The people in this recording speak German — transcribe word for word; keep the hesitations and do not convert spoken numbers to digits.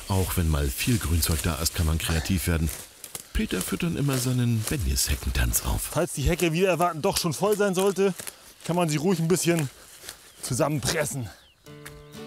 Auch wenn mal viel Grünzeug da ist, kann man kreativ werden. Peter führt dann immer seinen Benjes-Heckentanz auf. Falls die Hecke wieder erwarten doch schon voll sein sollte, kann man sie ruhig ein bisschen zusammenpressen.